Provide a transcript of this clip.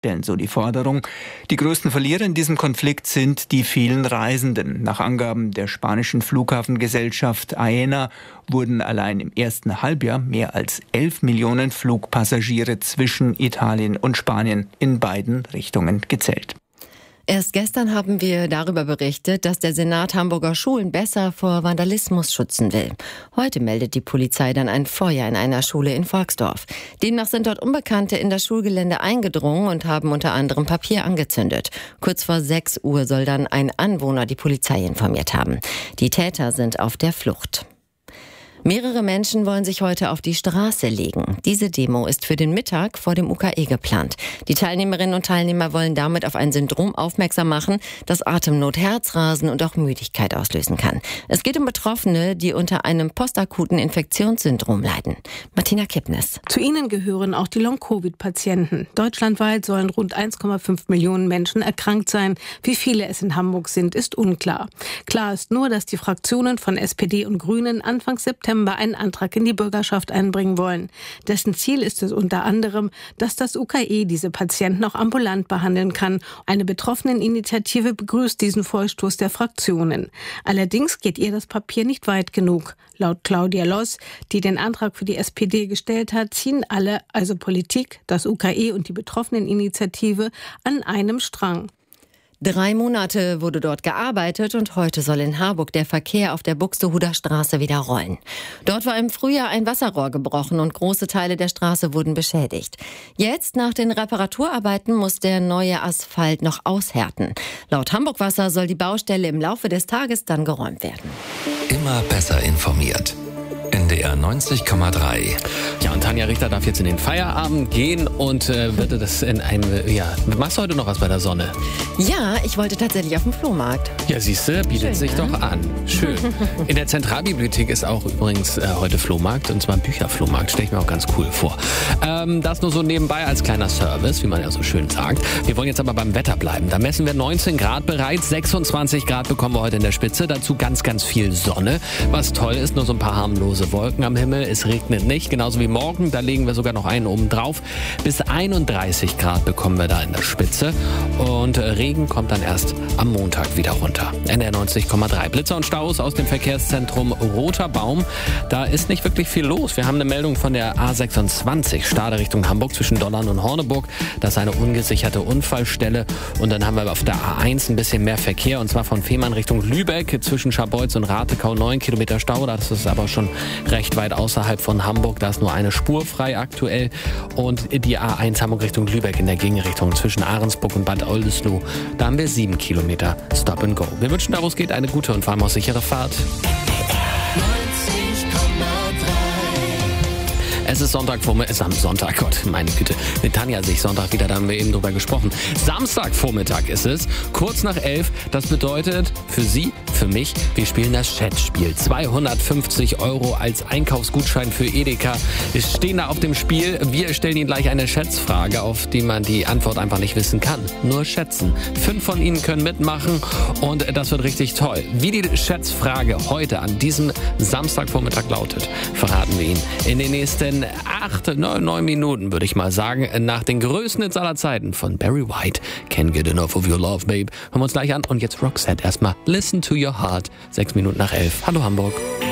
stellen so die Forderung. Die größten Verlierer in diesem Konflikt sind die vielen Reisenden. Nach Angaben der spanischen Flughafengesellschaft AENA wurden allein im ersten Halbjahr mehr als 11 Millionen Flugpassagiere zwischen Italien und Spanien in beiden Richtungen gezählt. Erst gestern haben wir darüber berichtet, dass der Senat Hamburger Schulen besser vor Vandalismus schützen will. Heute meldet die Polizei dann ein Feuer in einer Schule in Volksdorf. Demnach sind dort Unbekannte in das Schulgelände eingedrungen und haben unter anderem Papier angezündet. Kurz vor 6 Uhr soll dann ein Anwohner die Polizei informiert haben. Die Täter sind auf der Flucht. Mehrere Menschen wollen sich heute auf die Straße legen. Diese Demo ist für den Mittag vor dem UKE geplant. Die Teilnehmerinnen und Teilnehmer wollen damit auf ein Syndrom aufmerksam machen, das Atemnot, Herzrasen und auch Müdigkeit auslösen kann. Es geht um Betroffene, die unter einem postakuten Infektionssyndrom leiden. Martina Kipnis. Zu ihnen gehören auch die Long-Covid-Patienten. Deutschlandweit sollen rund 1,5 Millionen Menschen erkrankt sein. Wie viele es in Hamburg sind, ist unklar. Klar ist nur, dass die Fraktionen von SPD und Grünen Anfang September einen Antrag in die Bürgerschaft einbringen wollen. Dessen Ziel ist es unter anderem, dass das UKE diese Patienten auch ambulant behandeln kann. Eine Betroffeneninitiative begrüßt diesen Vorstoß der Fraktionen. Allerdings geht ihr das Papier nicht weit genug. Laut Claudia Loss, die den Antrag für die SPD gestellt hat, ziehen alle, also Politik, das UKE und die Betroffeneninitiative, an einem Strang. 3 Monate wurde dort gearbeitet und heute soll in Harburg der Verkehr auf der Buxtehuder Straße wieder rollen. Dort war im Frühjahr ein Wasserrohr gebrochen und große Teile der Straße wurden beschädigt. Jetzt, nach den Reparaturarbeiten, muss der neue Asphalt noch aushärten. Laut Hamburg Wasser soll die Baustelle im Laufe des Tages dann geräumt werden. Immer besser informiert. NDR 90,3. Ja, und Tanja Richter darf jetzt in den Feierabend gehen und würde das in einem, machst du heute noch was bei der Sonne? Ja, ich wollte tatsächlich auf den Flohmarkt. Ja, siehste, bietet Schön, sich ne? Doch an. Schön. In der Zentralbibliothek ist auch übrigens heute Flohmarkt, und zwar Bücherflohmarkt, stelle ich mir auch ganz cool vor. Das nur so nebenbei als kleiner Service, wie man ja so schön sagt. Wir wollen jetzt aber beim Wetter bleiben. Da messen wir 19 Grad bereits, 26 Grad bekommen wir heute in der Spitze, dazu ganz, ganz viel Sonne. Was toll ist, nur so ein paar harmlose Wolken am Himmel, es regnet nicht, genauso wie morgen, da legen wir sogar noch einen oben drauf. Bis 31 Grad bekommen wir da in der Spitze und Regen kommt dann erst am Montag wieder runter. NDR 90,3. Blitzer und Staus aus dem Verkehrszentrum Roter Baum. Da ist nicht wirklich viel los. Wir haben eine Meldung von der A26, Stade Richtung Hamburg zwischen Dollern und Horneburg. Das ist eine ungesicherte Unfallstelle. Und dann haben wir auf der A1 ein bisschen mehr Verkehr, und zwar von Fehmarn Richtung Lübeck zwischen Scharbeutz und Ratekau 9 Kilometer Stau. Das ist aber schon recht weit außerhalb von Hamburg. Da ist nur eine Spur frei aktuell. Und die A1 Hamburg Richtung Lübeck in der Gegenrichtung zwischen Ahrensburg und Bad Oldesloe. Da haben wir 7 Kilometer Stop and Go. Wir wünschen, da wo es geht, eine gute und vor allem auch sichere Fahrt. Es ist Sonntag, Gott, meine Güte. Mit Tanja sehe ich Sonntag wieder, da haben wir eben drüber gesprochen. Samstagvormittag ist es, kurz nach 11. Das bedeutet für Sie, für mich, wir spielen das Schätzspiel. 250 € als Einkaufsgutschein für Edeka stehen da auf dem Spiel. Wir stellen Ihnen gleich eine Schätzfrage, auf die man die Antwort einfach nicht wissen kann. Nur schätzen. 5 von Ihnen können mitmachen und das wird richtig toll. Wie die Schätzfrage heute an diesem Samstagvormittag lautet, verraten wir Ihnen in den nächsten 9 Minuten, würde ich mal sagen, nach den größten Hits aller Zeiten von Barry White. Can't get enough of your love, babe. Hören wir uns gleich an. Und jetzt Roxette erstmal. Listen to your heart. 6 Minuten nach 11. Hallo Hamburg.